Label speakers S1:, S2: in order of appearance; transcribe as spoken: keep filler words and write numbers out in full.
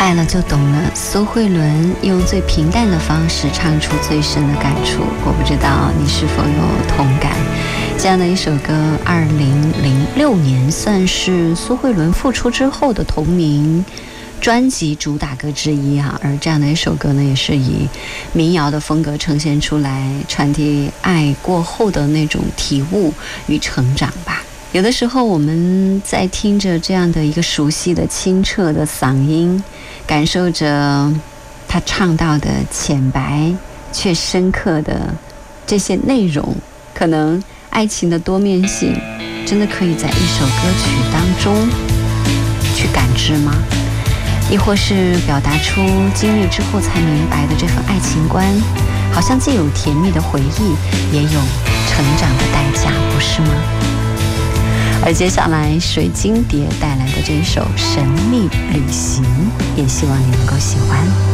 S1: 爱了就懂了，苏慧伦用最平淡的方式唱出最深的感触，我不知道你是否有同感。这样的一首歌，二零零六年算是苏慧伦复出之后的同名专辑主打歌之一哈，而这样的一首歌呢，也是以民谣的风格呈现出来，传递爱过后的那种体悟与成长吧。有的时候我们在听着这样的一个熟悉的清澈的嗓音，感受着他唱到的浅白却深刻的这些内容，可能爱情的多面性真的可以在一首歌曲当中去感知吗？亦或是表达出经历之后才明白的这份爱情观，好像既有甜蜜的回忆，也有成长的代价，不是吗？而接下来水晶蝶带来的这一首《神秘旅行》，也希望你能够喜欢。